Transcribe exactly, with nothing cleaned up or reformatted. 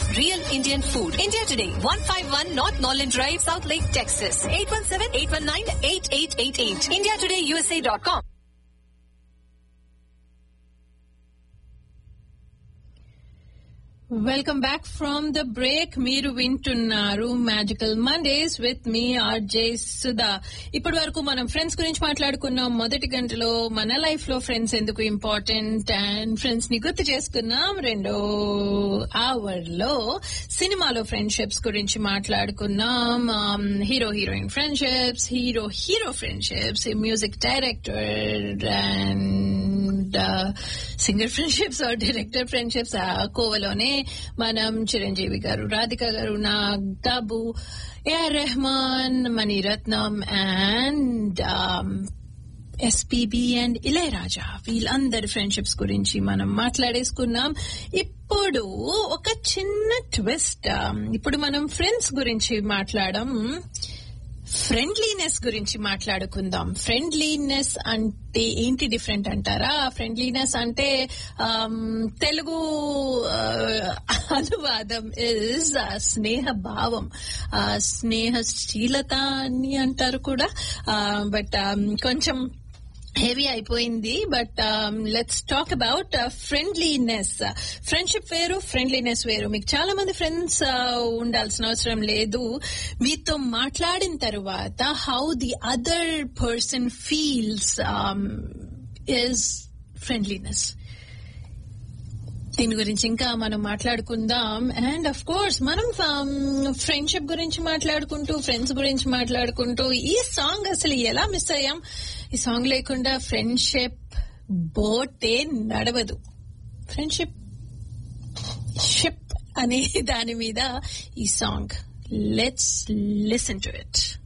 real Indian food. India Today, one fifty-one North Norland Drive, South Lake, Texas. eight one seven, eight one nine, eight eight eight eight. india today u s a dot com. Welcome back from the break. మీరు వింటున్నారు magical Mondays with me RJ Sudha. ఇప్పటి వరకు మనం friends గురించి మాట్లాడుకున్నాం. మొదటి గంటలో మన లైఫ్ లో ఫ్రెండ్స్ ఎందుకు ఇంపార్టెంట్ అండ్ ఫ్రెండ్స్ ని గుర్తు చేసుకున్నాం. రెండో అవర్ లో సినిమాలో ఫ్రెండ్షిప్స్ గురించి మాట్లాడుకున్నాం. Hero heroine friendships, hero hero friendships, music director and singer friendships are director friendships. ఆ కోవలోనే మనం చిరంజీవి గారు, రాధిక గారు, Nagababu, AR Rahman, Mani Ratnam and SPB and Ilaiyaraaja, వీళ్ళందరి ఫ్రెండ్షిప్స్ గురించి మనం మాట్లాడేసుకున్నాం. ఇప్పుడు ఒక చిన్న ట్విస్ట్. ఇప్పుడు మనం ఫ్రెండ్స్ గురించి మాట్లాడడం, ఫ్రెండ్లీనెస్ గురించి మాట్లాడుకుందాం. ఫ్రెండ్లీనెస్ అంటే ఏంటి డిఫరెంట్ అంటారా? ఫ్రెండ్లీనెస్ అంటే తెలుగు అనువాదం ఇస్ స్నేహ భావం, స్నేహశీలత అని అంటారు కూడా. బట్ కొంచెం హెవీ అయిపోయింది. But let's talk about friendliness. Friendship వేరు, ఫ్రెండ్లీనెస్ వేరు. మీకు చాలా మంది ఫ్రెండ్స్ ఉండాల్సిన అవసరం లేదు. మీతో మాట్లాడిన తర్వాత how the other person feels is friendliness. దీని గురించి ఇంకా మనం మాట్లాడుకుందాం. అండ్ అఫ్ కోర్స్ మనం ఫ్రెండ్షిప్ గురించి మాట్లాడుకుంటూ, ఫ్రెండ్స్ గురించి మాట్లాడుకుంటూ ఈ సాంగ్ అసలు ఎలా మిస్ అయ్యాం? ఈ సాంగ్ లేకుండా ఫ్రెండ్షిప్ బోటే నడవదు. ఫ్రెండ్షిప్ షిప్ అనే దాని మీద ఈ song. Let's listen to it.